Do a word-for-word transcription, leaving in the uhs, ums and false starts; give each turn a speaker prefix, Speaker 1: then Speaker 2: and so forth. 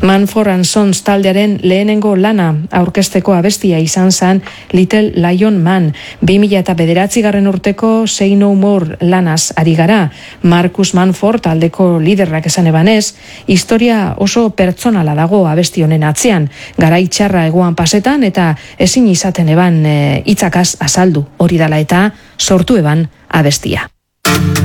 Speaker 1: Mumford and Sons taldearen lehenengo lana aurkezteko abestia izan zen Little Lion Man. bi mila bederatzigarren urteko Say No More lanaz ari gara. Marcus Mumford taldeko liderrak esan ebanez, historia oso pertsonala dago abesti honen atzean. Garai txarra egoan pasetan eta ezin izaten eban hitzakaz azaldu. Hori dala eta sortu eban abestia.